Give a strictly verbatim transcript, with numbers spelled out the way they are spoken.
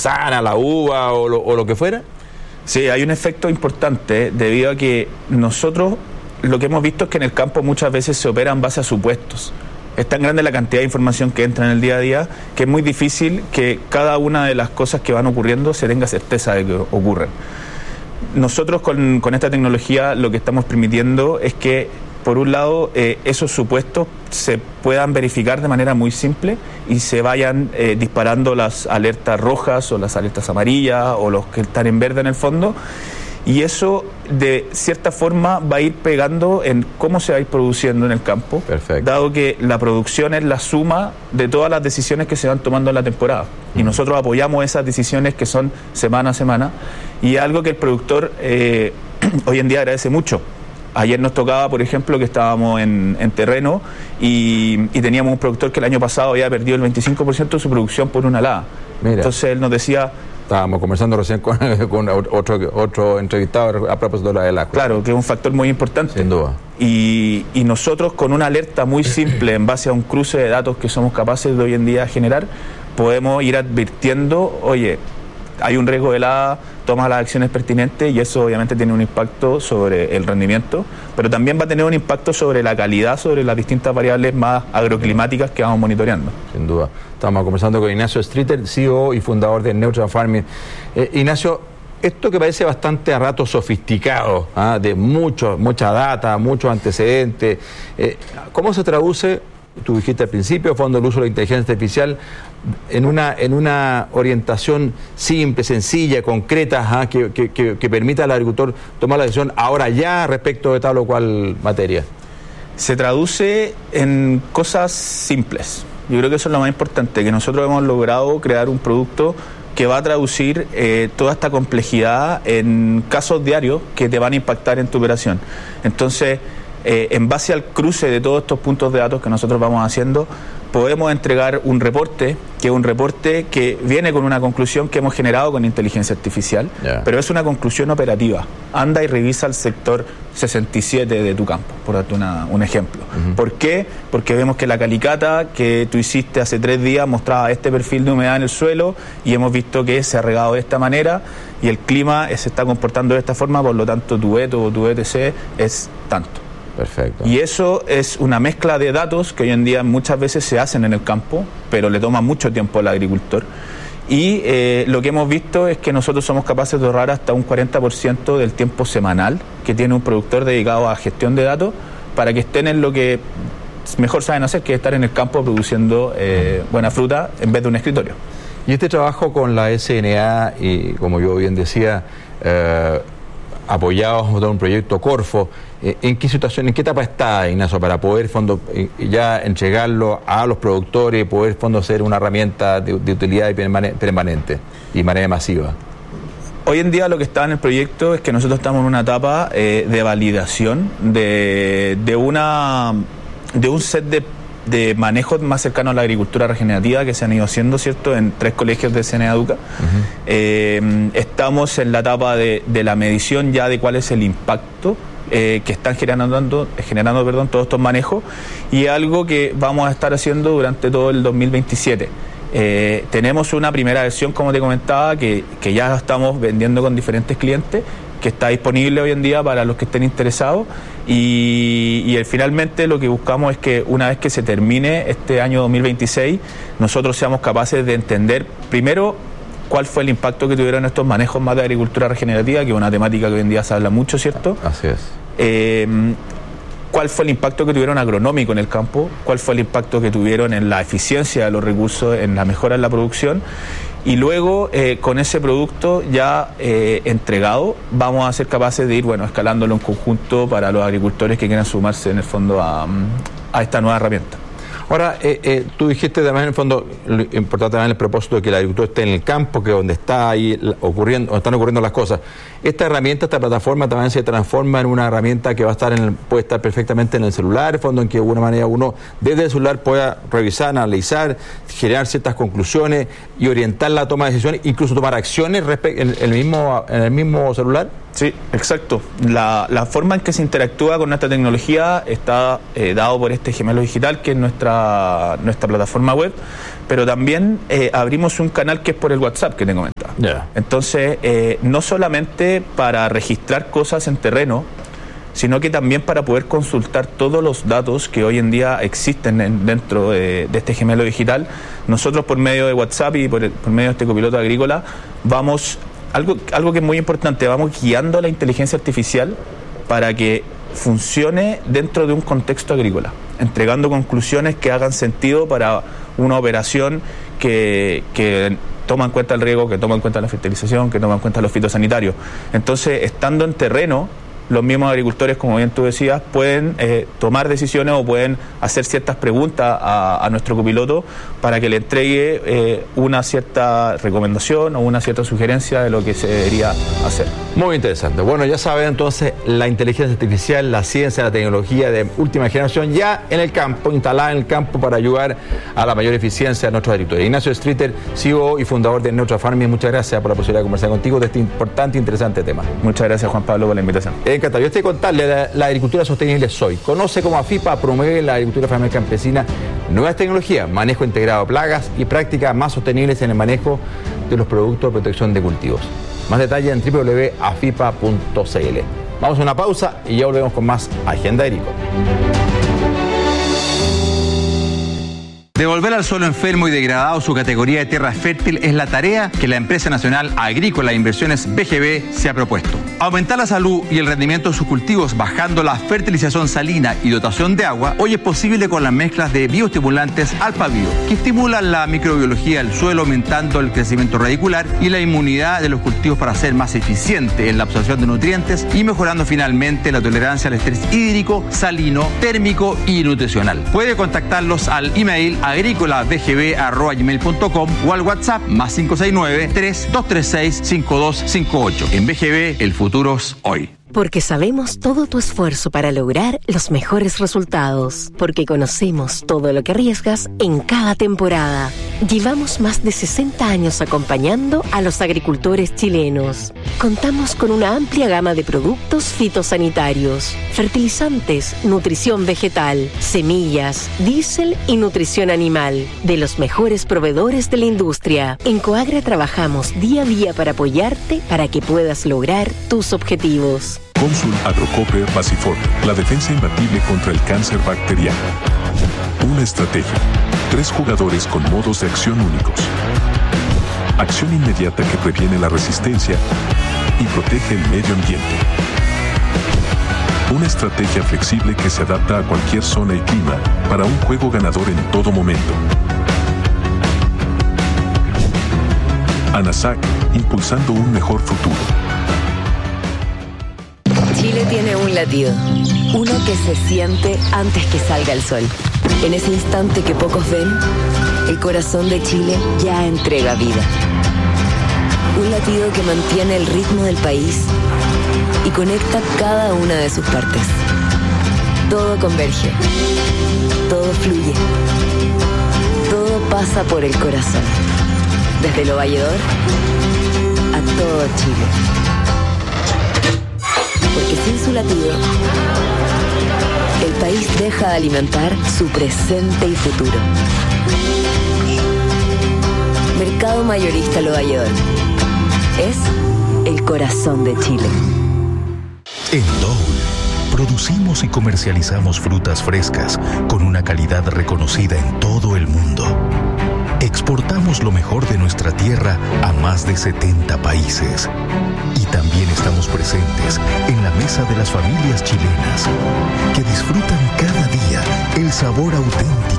manzana, la uva o lo, o lo que fuera? Sí, hay un efecto importante debido a que nosotros lo que hemos visto es que en el campo muchas veces se opera en base a supuestos. Es tan grande la cantidad de información que entra en el día a día que es muy difícil que cada una de las cosas que van ocurriendo se tenga certeza de que ocurren. Nosotros con, con esta tecnología lo que estamos permitiendo es que, por un lado, eh, esos supuestos se puedan verificar de manera muy simple y se vayan eh, disparando las alertas rojas o las alertas amarillas o los que están en verde en el fondo. Y eso, de cierta forma, va a ir pegando en cómo se va a ir produciendo en el campo. Perfecto. Dado que la producción es la suma de todas las decisiones que se van tomando en la temporada. Y nosotros apoyamos esas decisiones que son semana a semana. Y es algo que el productor eh, hoy en día agradece mucho. Ayer nos tocaba, por ejemplo, que estábamos en, en terreno y, y teníamos un productor que el año pasado había perdido el veinticinco por ciento de su producción por una helada. Mira. Entonces él nos decía... Estábamos conversando recién con, con otro, otro entrevistado a propósito de la helada. Claro, que es un factor muy importante. Sin duda. Y, y nosotros con una alerta muy simple en base a un cruce de datos que somos capaces de hoy en día generar, podemos ir advirtiendo, oye, hay un riesgo de helada, toma las acciones pertinentes y eso obviamente tiene un impacto sobre el rendimiento, pero también va a tener un impacto sobre la calidad, sobre las distintas variables más agroclimáticas que vamos monitoreando. Sin duda. Estamos conversando con Ignacio Streeter, C E O y fundador de Neutral Farming. Eh, Ignacio, esto que parece bastante a rato sofisticado, ¿ah? de mucho, mucha data, muchos antecedentes, eh, ¿cómo se traduce? Tú dijiste al principio, fondo del uso de la inteligencia artificial, en una, en una orientación simple, sencilla, concreta, ¿eh? que, que, que, que permita al agricultor tomar la decisión ahora ya respecto de tal o cual materia. Se traduce en cosas simples. Yo creo que eso es lo más importante, que nosotros hemos logrado crear un producto que va a traducir eh, toda esta complejidad en casos diarios que te van a impactar en tu operación. Entonces, Eh, en base al cruce de todos estos puntos de datos que nosotros vamos haciendo, podemos entregar un reporte, que es un reporte que viene con una conclusión que hemos generado con inteligencia artificial, yeah. pero es una conclusión operativa. Anda y revisa el sector sesenta y siete de tu campo, por darte una, un ejemplo. Uh-huh. ¿Por qué? Porque vemos que la calicata que tú hiciste hace tres días mostraba este perfil de humedad en el suelo y hemos visto que se ha regado de esta manera y el clima se está comportando de esta forma, por lo tanto tu E T O o tu E T C es tanto. Perfecto. Y eso es una mezcla de datos que hoy en día muchas veces se hacen en el campo, pero le toma mucho tiempo al agricultor. Y eh, lo que hemos visto es que nosotros somos capaces de ahorrar hasta un cuarenta por ciento del tiempo semanal que tiene un productor dedicado a gestión de datos para que estén en lo que mejor saben hacer, que es estar en el campo produciendo eh, buena fruta en vez de un escritorio. Y este trabajo con la S N A y, como yo bien decía, eh, apoyados por un proyecto Corfo, ¿en qué situación, en qué etapa está, Ignacio, para poder fondo ya entregarlo a los productores y poder fondo ser una herramienta de, de utilidad permanente y manera masiva? Hoy en día lo que está en el proyecto es que nosotros estamos en una etapa eh, de validación de, de una de un set de, de manejos más cercanos a la agricultura regenerativa que se han ido haciendo, ¿cierto?, en tres colegios de S N A Educa. Uh-huh. Eh, estamos en la etapa de, de la medición ya de cuál es el impacto Eh, que están generando, generando perdón, todos estos manejos, y algo que vamos a estar haciendo durante todo el dos mil veintisiete. Eh, tenemos una primera versión, como te comentaba, que, que ya estamos vendiendo con diferentes clientes, que está disponible hoy en día para los que estén interesados, y, y el, finalmente lo que buscamos es que una vez que se termine este año dos mil veintiséis, nosotros seamos capaces de entender primero cuál fue el impacto que tuvieron estos manejos más de agricultura regenerativa, que es una temática que hoy en día se habla mucho, ¿cierto? Así es. Eh, cuál fue el impacto que tuvieron agronómico en el campo, cuál fue el impacto que tuvieron en la eficiencia de los recursos, en la mejora en la producción, y luego eh, con ese producto ya eh, entregado vamos a ser capaces de ir, bueno, escalándolo en conjunto para los agricultores que quieran sumarse en el fondo a, a esta nueva herramienta. Ahora, eh, eh, tú dijiste también en el fondo, lo importante también el propósito de que el agricultor esté en el campo, que es donde está ahí ocurriendo, donde están ocurriendo las cosas. Esta herramienta, esta plataforma también se transforma en una herramienta que va a estar en el, puede estar perfectamente en el celular, en el fondo en que de alguna manera uno desde el celular pueda revisar, analizar, generar ciertas conclusiones y orientar la toma de decisiones, incluso tomar acciones en el mismo, en el mismo celular. Sí, exacto. La, la forma en que se interactúa con nuestra tecnología está eh, dado por este gemelo digital, que es nuestra, nuestra plataforma web, pero también eh, abrimos un canal que es por el WhatsApp, que te comento. Yeah. Entonces, eh, no solamente para registrar cosas en terreno, sino que también para poder consultar todos los datos que hoy en día existen en, dentro de, de este gemelo digital. Nosotros, por medio de WhatsApp y por, por medio de este copiloto agrícola, vamos, algo, algo que es muy importante, vamos guiando a la inteligencia artificial para que funcione dentro de un contexto agrícola, entregando conclusiones que hagan sentido para una operación que, que toma en cuenta el riego, que toma en cuenta la fertilización, que toma en cuenta los fitosanitarios. Entonces, estando en terreno, los mismos agricultores, como bien tú decías, pueden eh, tomar decisiones o pueden hacer ciertas preguntas a, a nuestro copiloto para que le entregue eh, una cierta recomendación o una cierta sugerencia de lo que se debería hacer. Muy interesante. Bueno, ya saben entonces, la inteligencia artificial, la ciencia, la tecnología de última generación ya en el campo, instalada en el campo para ayudar a la mayor eficiencia de nuestros agricultores. Ignacio Streeter, C E O y fundador de Neutral Farming, muchas gracias por la posibilidad de conversar contigo de este importante e interesante tema. Muchas gracias, Juan Pablo, por la invitación. Encantado. Yo estoy contarle, la, la agricultura sostenible soy. Conoce cómo AFIPA promueve la agricultura familiar campesina, nuevas tecnologías, manejo integrado de plagas y prácticas más sostenibles en el manejo de los productos de protección de cultivos. Más detalles en doble u doble u doble u punto afipa punto c l. Vamos a una pausa y ya volvemos con más Agenda Agrícola. Devolver al suelo enfermo y degradado su categoría de tierra fértil es la tarea que la Empresa Nacional Agrícola e Inversiones B G B se ha propuesto. Aumentar la salud y el rendimiento de sus cultivos bajando la fertilización salina y dotación de agua hoy es posible con las mezclas de bioestimulantes Alpha-Bio, que estimulan la microbiología del suelo aumentando el crecimiento radicular y la inmunidad de los cultivos para ser más eficiente en la absorción de nutrientes y mejorando finalmente la tolerancia al estrés hídrico, salino, térmico y nutricional. Puede contactarlos al email agrícola b g b arroba gmail punto com o al WhatsApp más cinco seis nueve, tres dos tres seis, cinco dos cinco ocho. En B G B, el futuro es hoy. Porque sabemos todo tu esfuerzo para lograr los mejores resultados. Porque conocemos todo lo que arriesgas en cada temporada. Llevamos más de sesenta años acompañando a los agricultores chilenos. Contamos con una amplia gama de productos fitosanitarios, fertilizantes, nutrición vegetal, semillas, diésel y nutrición animal, de los mejores proveedores de la industria. En Coagra trabajamos día a día para apoyarte para que puedas lograr tus objetivos. Consul Agrocoper Basifor, la defensa imbatible contra el cáncer bacteriano. Una estrategia. Tres jugadores con modos de acción únicos. Acción inmediata que previene la resistencia y protege el medio ambiente. Una estrategia flexible que se adapta a cualquier zona y clima para un juego ganador en todo momento. ANASAC, impulsando un mejor futuro. Chile tiene un latido, uno que se siente antes que salga el sol. En ese instante que pocos ven, el corazón de Chile ya entrega vida. Un latido que mantiene el ritmo del país y conecta cada una de sus partes. Todo converge, todo fluye, todo pasa por el corazón. Desde Lo Valledor a todo Chile. Porque sin su latido, el país deja de alimentar su presente y futuro. Mercado Mayorista Lo Valledor es el corazón de Chile. En Dole, producimos y comercializamos frutas frescas con una calidad reconocida en todo el mundo. Exportamos lo mejor de nuestra tierra a más de setenta países. Y también estamos presentes en la mesa de las familias chilenas que disfrutan cada día el sabor auténtico